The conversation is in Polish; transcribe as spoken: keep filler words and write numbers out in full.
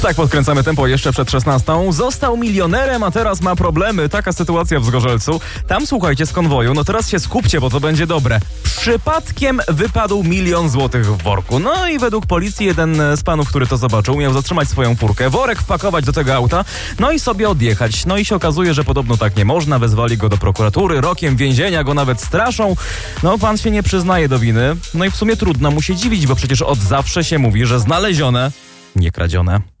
Tak, podkręcamy tempo jeszcze przed szesnastą. Został milionerem, a teraz ma problemy. Taka sytuacja w Zgorzelcu. Tam, słuchajcie, z konwoju. No teraz się skupcie, bo to będzie dobre. Przypadkiem wypadł milion złotych w worku. No i według policji jeden z panów, który to zobaczył, miał zatrzymać swoją furkę, worek wpakować do tego auta, no i sobie odjechać. No i się okazuje, że podobno tak nie można. Wezwali go do prokuratury, rokiem więzienia go nawet straszą. No, pan się nie przyznaje do winy. No i w sumie trudno mu się dziwić, bo przecież od zawsze się mówi, że znalezione, nie kradzione.